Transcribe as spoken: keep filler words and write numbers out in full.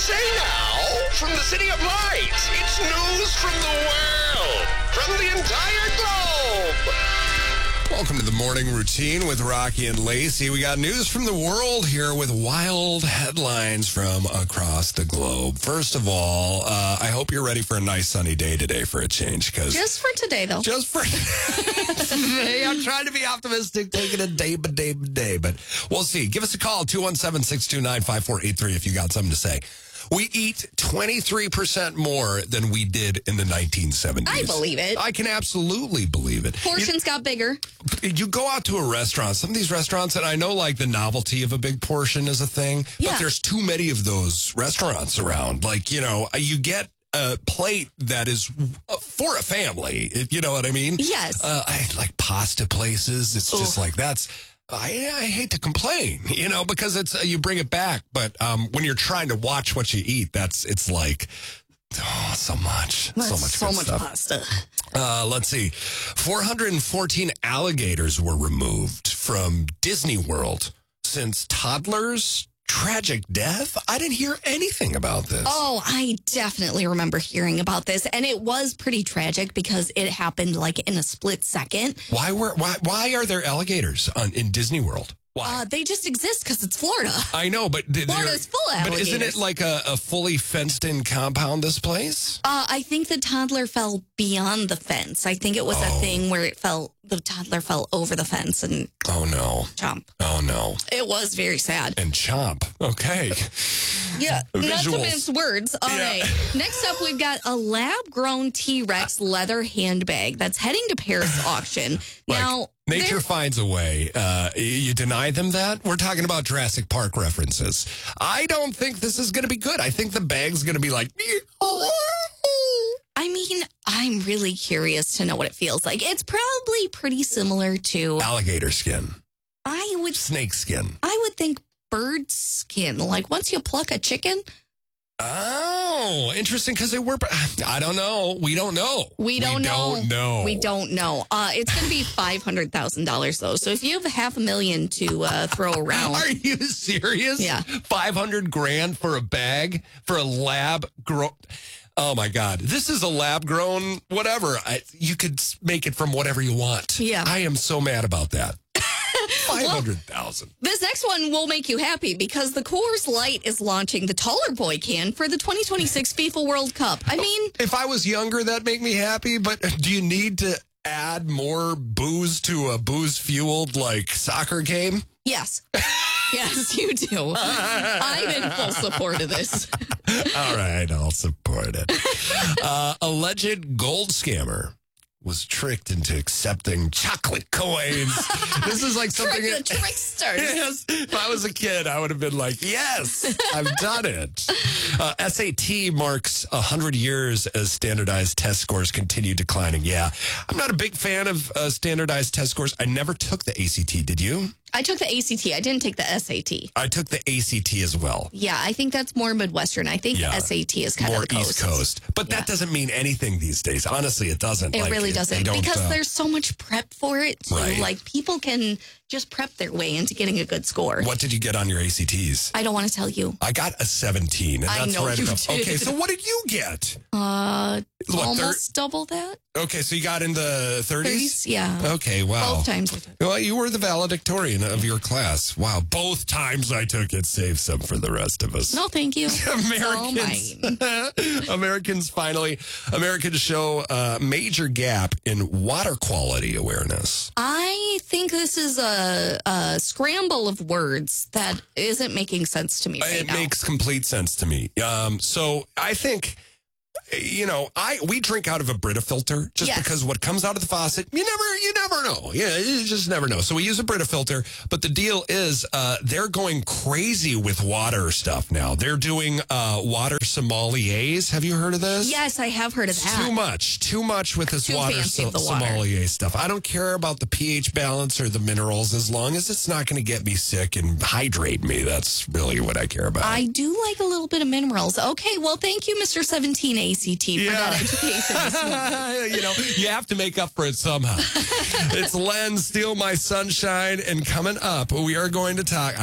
say now, from the City of Lights, it's news from the world, from the entire globe. Welcome to the morning routine with Rocky and Lacey. We got news from the world here with wild headlines from across the globe. First of all, uh, I hope you're ready for a nice sunny day today for a change. Cause just for today, though. Just for today. I'm trying to be optimistic, taking it day by day by day, but we'll see. Give us a call, two one seven, six two nine, five four eight three if you got something to say. We eat twenty-three percent more than we did in the nineteen seventies. I believe it. I can absolutely believe it. Portions you, got bigger. You go out to a restaurant, some of these restaurants, and I know like the novelty of a big portion is a thing, yeah. but there's too many of those restaurants around. Like, you know, you get a plate that is for a family. You know what I mean? Yes. Uh, I like pasta places. It's just Ooh. like that's... I, I hate to complain, you know, because it's uh, you bring it back. But um, when you're trying to watch what you eat, that's it's like, oh, so much. That's so much so good much stuff. pasta. Uh, let's see. four hundred fourteen alligators were removed from Disney World since toddlers' tragic death. I didn't hear anything about this. Oh, I definitely remember hearing about this, and it was pretty tragic because it happened like in a split second. Why were why why are there alligators on, in Disney World? Why? Uh, they just exist because it's Florida. I know, but Florida's full of But alligators. isn't it like a, a fully fenced-in compound? This place? Uh, I think the toddler fell beyond the fence. I think it was Oh. a thing where it fell. The toddler fell over the fence and Oh no! chomp. Oh no! It was very sad. And chomp. Okay. Yeah, not to Visuals. mince words. All Yeah. right. Next up, we've got a lab-grown T-Rex leather handbag that's heading to Paris auction. Like, Now, nature there- finds a way. Uh, you deny them that? We're talking about Jurassic Park references. I don't think this is going to be good. I think the bag's going to be like... I mean, I'm really curious to know what it feels like. It's probably pretty similar to... Alligator skin. I would, Snake skin. I would think bird skin. Like, once you pluck a chicken... Oh, interesting, because they were... I don't know. We don't know. We don't we know. Don't know. We don't know. Uh, it's going to be five hundred thousand dollars, though. So if you have a half a million to uh, throw around... Are you serious? Yeah. five hundred grand for a bag for a lab grown... Oh, my God. This is a lab-grown whatever. I, you could make it from whatever you want. Yeah. I am so mad about that. five hundred thousand dollars. This next one will make you happy because the Coors Light is launching the taller boy can for the twenty twenty-six FIFA World Cup. I mean... If I was younger, that'd make me happy, but do you need to add more booze to a booze-fueled, like, soccer game? Yes. Yes, you do. I'm in full support of this. All right, I'll support it. Uh, alleged gold scammer was tricked into accepting chocolate coins. This is like something... Trick the tricksters. Yes. If I was a kid, I would have been like, yes, I've done it. Uh, S A T marks one hundred years as standardized test scores continue declining. Yeah, I'm not a big fan of uh, standardized test scores. I never took the A C T. Did you? I took the A C T. I didn't take the S A T. I took the A C T as well. Yeah, I think that's more Midwestern. I think Yeah. the S A T is kind More of the coast. East Coast. But Yeah. that doesn't mean anything these days. Honestly, it doesn't. It Like, really they doesn't don't, because uh, there's so much prep for it. Too. Right. Like people can just prep their way into getting a good score. What did you get on your A C Ts? I don't want to tell you. I got a seventeen, and I that's know right you enough. did. Okay, so what did you get? Uh, What, almost double that. Okay, so you got in the thirties? thirties, yeah. Okay, wow. Both times I took. Well, you were the valedictorian of your class. Wow, both times I took it. Save some for the rest of us. No, thank you. Americans, It's all mine. Americans finally, Americans show a major gap in water quality awareness. I think this is a, a scramble of words that isn't making sense to me right It now. makes complete sense to me. Um, so I think, you know, I we drink out of a Brita filter just Yes. because what comes out of the faucet, you never, you never know. Yeah, you just never know. So we use a Brita filter, but the deal is, uh, they're going crazy with water stuff now. They're doing uh, water sommeliers. Have you heard of this? Yes, I have heard of It's that. too much, too much with this Too water, fancy so, of the water. sommelier stuff. I don't care about the pH balance or the minerals as long as it's not going to get me sick and hydrate me. That's really what I care about. I do like a little bit of minerals. Okay, well, thank you, Mister seventeen A C T, for Yeah. that education this morning. You know, you have to make up for it somehow. It's Len, Steal My Sunshine, and coming up, we are going to talk.